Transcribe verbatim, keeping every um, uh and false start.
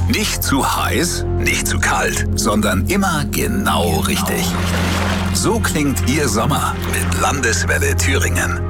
Nicht zu heiß, nicht zu kalt, sondern immer genau richtig. So klingt Ihr Sommer mit Landeswelle Thüringen.